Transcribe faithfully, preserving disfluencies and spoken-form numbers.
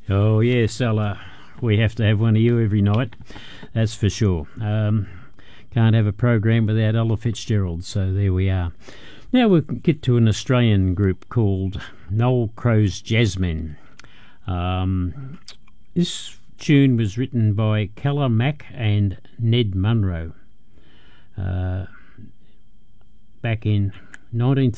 Oh yes, Ella, we have to have one of you every night, that's for sure. Um, can't have a program without Ella Fitzgerald, so there we are. Now we'll get to an Australian group called Noel Crow's Jazzmen. Um, this tune was written by Keller Mack and Ned Munro uh, back in nineteen